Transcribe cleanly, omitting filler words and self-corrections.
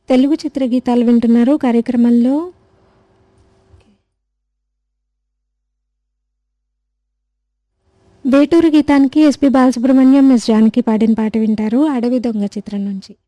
తెలుగు చిత్రగీతాలు వింటున్నారు. కార్యక్రమంలో వేటూరు గీతానికి ఎస్పి బాలసుబ్రహ్మణ్యం, ఎస్ జానకి పాడిన పాట వింటారు. అడవి దొంగ చిత్రం నుంచి.